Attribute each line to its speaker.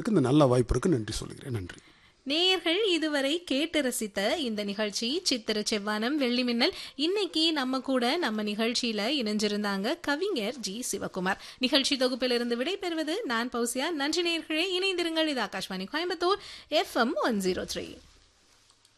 Speaker 1: பேசுறதுக்கு இந்த நல்ல வாய்ப்பு இருக்கு. நன்றி சொல்லுகிறேன். நன்றி.
Speaker 2: நேயர்கள் இதுவரை கேட்டு ரசித்த இந்த நிகழ்ச்சி சித்திர செவ்வானம் வெள்ளி மின்னல். இன்னைக்கு நம்ம கூட நம்ம நிகழ்ச்சியில இணைஞ்சிருந்தாங்க கவிஞர் ஜி சிவகுமார். நிகழ்ச்சி தொகுப்பிலிருந்து விடைபெறுவது நான் பௌசியா. நன்றி நேயர்களே, இணைந்திருங்கள். இது ஆகாஷ்வாணி கோயம்புத்தூர் FM 103.